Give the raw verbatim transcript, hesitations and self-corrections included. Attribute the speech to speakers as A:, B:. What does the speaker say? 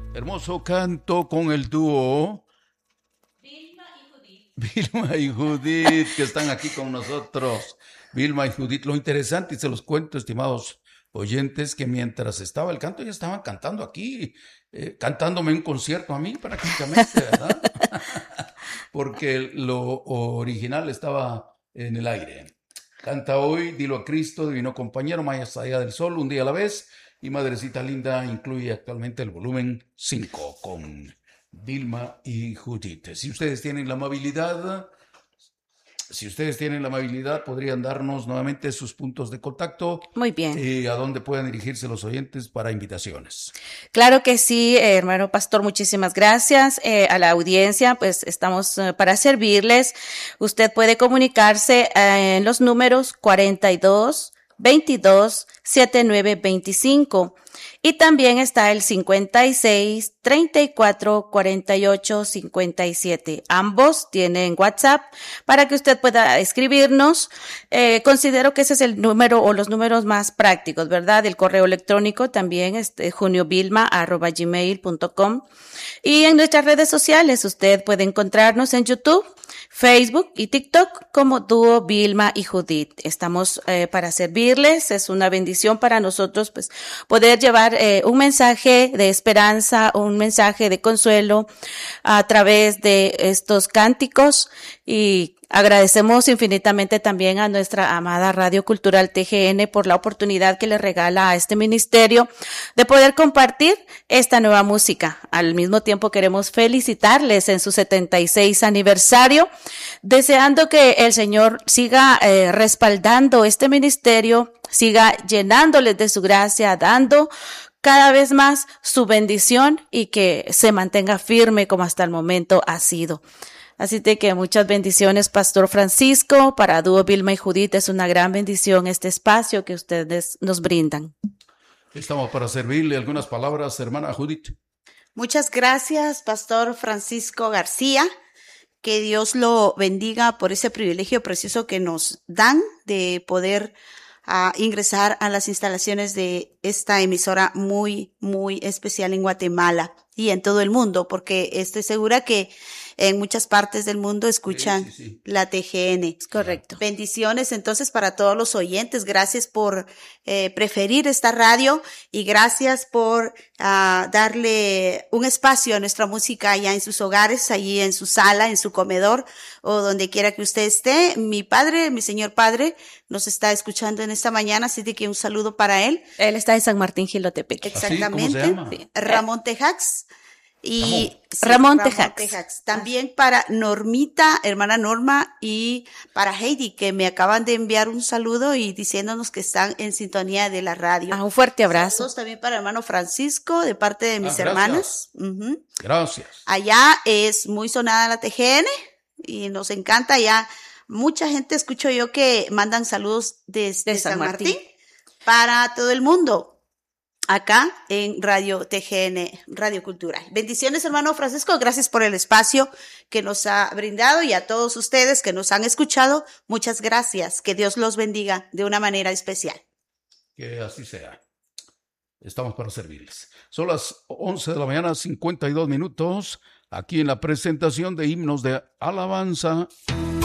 A: Hermoso canto con el dúo
B: Vilma y Judith.
A: Vilma y Judith, que están aquí con nosotros. Vilma y Judith, lo interesante, y se los cuento, estimados oyentes, que mientras estaba el canto, ya estaban cantando aquí, eh, cantándome un concierto a mí prácticamente, ¿verdad? Porque lo original estaba en el aire. Canta hoy, dilo a Cristo, divino compañero, más allá del sol, un día a la vez. Y Madrecita Linda incluye actualmente el volumen cinco con Vilma y Judith. Si ustedes tienen la amabilidad, si ustedes tienen la amabilidad, podrían darnos nuevamente sus puntos de contacto.
C: Muy bien.
A: Y a dónde pueden dirigirse los oyentes para invitaciones.
C: Claro que sí, eh, hermano pastor, muchísimas gracias. Eh, a la audiencia, pues estamos eh, para servirles. Usted puede comunicarse eh, en los números cuarenta y dos, veintidós, setenta y nueve veinticinco. Y también está el cincuenta y seis, treinta y cuatro, cuarenta y ocho, cincuenta y siete. Ambos tienen WhatsApp para que usted pueda escribirnos. Eh, considero que ese es el número o los números más prácticos, ¿verdad? El correo electrónico también es juniovilma arroba gmail punto com. Y en nuestras redes sociales usted puede encontrarnos en YouTube, Facebook y TikTok como Dúo Vilma y Judith. Estamos eh, para servirles. Es una bendición para nosotros pues poder llevar eh, un mensaje de esperanza, un mensaje de consuelo a través de estos cánticos, y agradecemos infinitamente también a nuestra amada Radio Cultural T G N por la oportunidad que le regala a este ministerio de poder compartir esta nueva música. Al mismo tiempo queremos felicitarles en su setenta y seis aniversario, deseando que el Señor siga eh, respaldando este ministerio, siga llenándoles de su gracia, dando cada vez más su bendición y que se mantenga firme como hasta el momento ha sido. Así de que muchas bendiciones, Pastor Francisco. Para Dúo Vilma y Judith es una gran bendición este espacio que ustedes nos brindan.
A: Estamos para servirle. Algunas palabras, hermana Judith.
B: Muchas gracias, Pastor Francisco García. Que Dios lo bendiga por ese privilegio precioso que nos dan de poder uh, ingresar a las instalaciones de esta emisora muy, muy especial en Guatemala y en todo el mundo, porque estoy segura que en muchas partes del mundo escuchan sí, sí, sí. la T G N.
C: Es correcto.
B: Bendiciones entonces para todos los oyentes. Gracias por eh, preferir esta radio y gracias por uh, darle un espacio a nuestra música allá en sus hogares, allí en su sala, en su comedor o donde quiera que usted esté. Mi padre, mi señor padre, nos está escuchando en esta mañana, así de que un saludo para él.
C: Él está en San Martín, Gilotepec.
B: Exactamente.
A: ¿Cómo se llama?
B: Sí. Ramón Tejax. Y sí,
C: Ramón,
B: Ramón
C: Tejax.
B: Tejax. También para Normita, hermana Norma, y para Heidi, que me acaban de enviar un saludo y diciéndonos que están en sintonía de la radio.
C: Ah, un fuerte abrazo.
B: Saludos también para hermano Francisco, de parte de mis
A: ah,
B: hermanas. Uh-huh.
A: Gracias.
B: Allá es muy sonada la T G N y nos encanta. Ya mucha gente escucho yo que mandan saludos desde
C: de San,
B: San Martín.
C: Martín
B: para todo el mundo. Acá en Radio T G N, Radio Cultural. Bendiciones, hermano Francisco. Gracias por el espacio que nos ha brindado y a todos ustedes que nos han escuchado. Muchas gracias. Que Dios los bendiga de una manera especial.
A: Que así sea. Estamos para servirles. Son las once de la mañana, cincuenta y dos minutos, aquí en la presentación de himnos de alabanza.